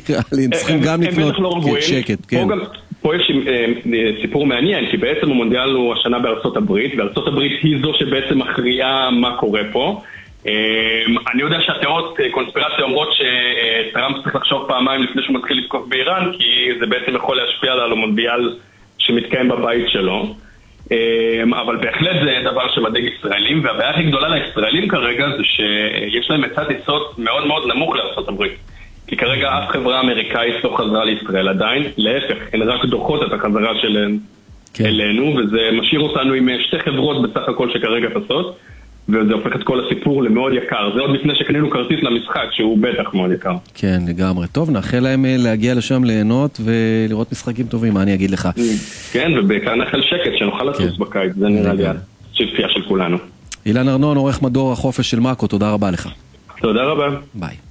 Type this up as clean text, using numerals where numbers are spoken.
נקרא לי, צריכים גם לקנות שקט, כן. פה יש סיפור מעניין, כי בעצם המונדיאל הוא השנה בארצות הברית, וארצות הברית היא זו שבעצם מכריעה מה קורה פה. אני יודע שהתיאוריות קונספירציה אומרות שטראמפ צריך לחשוב פעמיים לפני שהוא מתחיל לתקוף באיראן, כי זה בעצם יכול להשפיע על המונדיאל שמתקיים בבית שלו. אבל בהחלט זה דבר שמדאיג ישראלים, והבעיה הכי גדולה לישראלים כרגע זה שיש להם היצע טיסות מאוד מאוד נמוך לארצות הברית. כי כרגע אף חברה אמריקאית לא חזרה לישראל עדיין, להפך, הן רק דוחות את החזרה שלהן אלינו, וזה משאיר אותנו עם שתי חברות בסך הכל שכרגע טסות, וזה הופך את כל הסיפור למאוד יקר. זה עוד לפני שקנינו כרטיס למשחק, שהוא בטח מאוד יקר. כן, לגמרי. טוב, נאחל להם להגיע לשם ליהנות ולראות משחקים טובים, מה אני אגיד לך? כן, ובעיקר נאחל שקט, שנוכל לטוס בקיץ, זה נראה לי הציפייה של כולנו. אילן ארנון, עורך מדור החופש של מאקו, תודה רבה לך. תודה רבה. ביי.